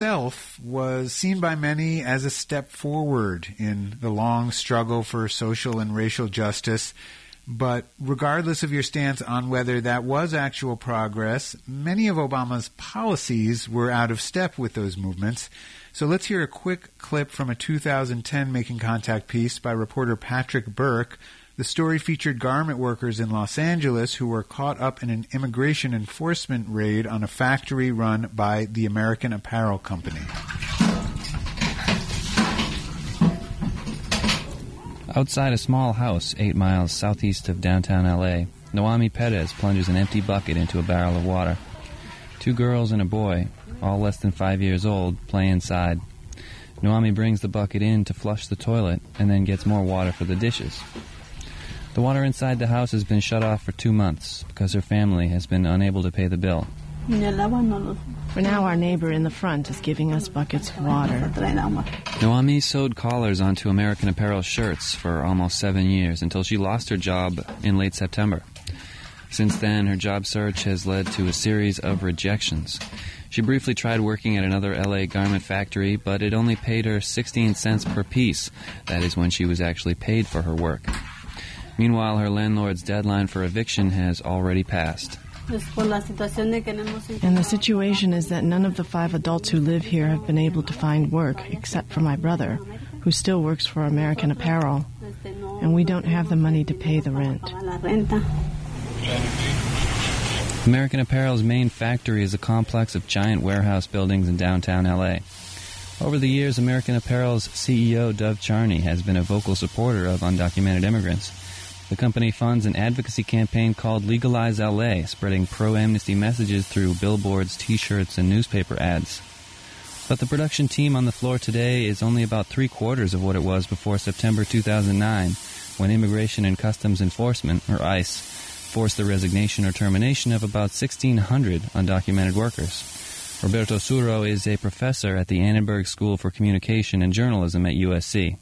itself was seen by many as a step forward in the long struggle for social and racial justice. But regardless of your stance on whether that was actual progress, many of Obama's policies were out of step with those movements. So let's hear a quick clip from a 2010 Making Contact piece by reporter Patrick Burke. The story featured garment workers in Los Angeles who were caught up in an immigration enforcement raid on a factory run by the American Apparel Company. Outside a small house 8 miles southeast of downtown L.A., Noami Perez plunges an empty bucket into a barrel of water. 2 girls and a boy, all less than 5 years old, play inside. Noami brings the bucket in to flush the toilet and then gets more water for the dishes. The water inside the house has been shut off for 2 months because her family has been unable to pay the bill. For now, our neighbor in the front is giving us buckets of water. Noami sewed collars onto American Apparel shirts for almost 7 years until she lost her job in late September. Since then, her job search has led to a series of rejections. She briefly tried working at another L.A. garment factory, but it only paid her 16 cents per piece. That is when she was actually paid for her work. Meanwhile, her landlord's deadline for eviction has already passed. And the situation is that none of the 5 adults who live here have been able to find work, except for my brother, who still works for American Apparel, and we don't have the money to pay the rent. American Apparel's main factory is a complex of giant warehouse buildings in downtown L.A. Over the years, American Apparel's CEO, Dov Charney, has been a vocal supporter of undocumented immigrants. The company funds an advocacy campaign called Legalize LA, spreading pro-amnesty messages through billboards, T-shirts, and newspaper ads. But the production team on the floor today is only about 3/4 of what it was before September 2009, when Immigration and Customs Enforcement, or ICE, forced the resignation or termination of about 1,600 undocumented workers. Roberto Suro is a professor at the Annenberg School for Communication and Journalism at USC.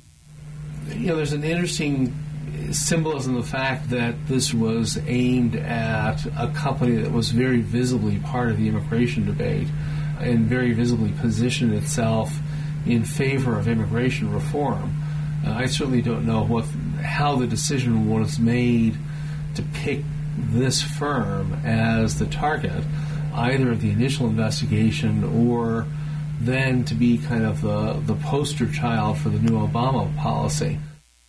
There's an interesting symbolism the fact that this was aimed at a company that was very visibly part of the immigration debate and very visibly positioned itself in favor of immigration reform. I certainly don't know how the decision was made to pick this firm as the target, either of the initial investigation or then to be kind of the poster child for the new Obama policy.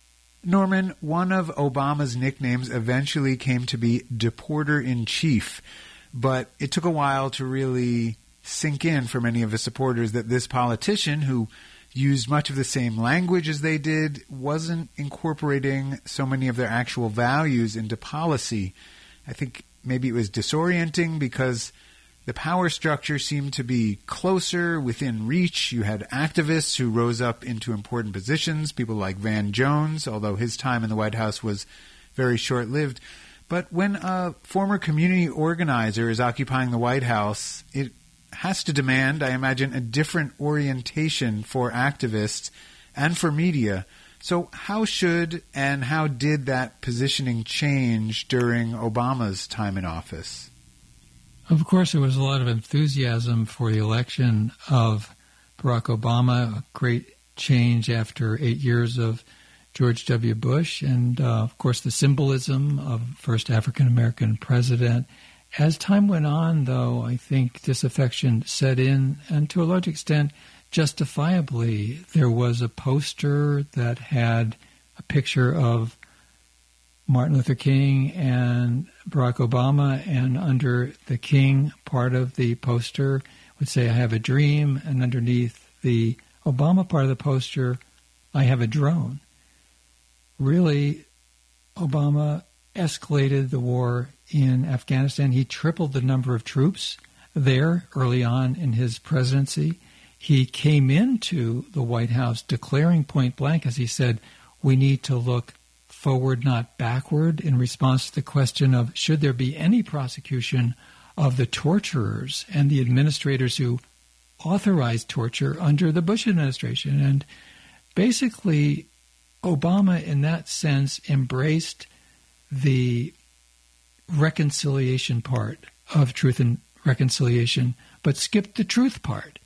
Norman, one of Obama's nicknames eventually came to be Deporter-in-Chief, but it took a while to really sink in for many of his supporters that this politician, who used much of the same language as they did, wasn't incorporating so many of their actual values into policy. I think maybe it was disorienting because the power structure seemed to be closer, within reach. You had activists who rose up into important positions, people like Van Jones, although his time in the White House was very short-lived. But when a former community organizer is occupying the White House, it has to demand, I imagine, a different orientation for activists and for media. So how should and how did that positioning change during Obama's time in office? Of course, there was a lot of enthusiasm for the election of Barack Obama, a great change after 8 years of George W. Bush, and, of course, the symbolism of first African-American president. As time went on, though, I think disaffection set in, and to a large extent, justifiably. There was a poster that had a picture of Martin Luther King and Barack Obama, and under the King part of the poster would say, "I have a dream," and underneath the Obama part of the poster, "I have a drone." Really, Obama escalated the war in Afghanistan. He tripled the number of troops there early on in his presidency. He came into the White House declaring point blank, as he said, we need to look forward, not backward, in response to the question of should there be any prosecution of the torturers and the administrators who authorized torture under the Bush administration. And basically, Obama, in that sense, embraced the reconciliation part of Truth and Reconciliation, but skipped the truth part.